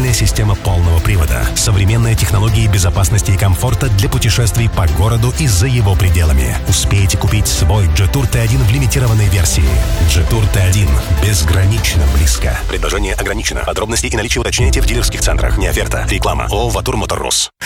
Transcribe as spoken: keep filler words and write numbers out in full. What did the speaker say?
уникальная система полного привода, современные технологии безопасности и комфорта для путешествий по городу и за его пределами. Успейте купить свой Jetour ти один в лимитированной версии. Jetour ти один. Безгранично близко. Предложение ограничено. Подробности и наличие уточняйте в дилерских центрах. Не оферта. Реклама. ООО «Ватур Мотор Рус».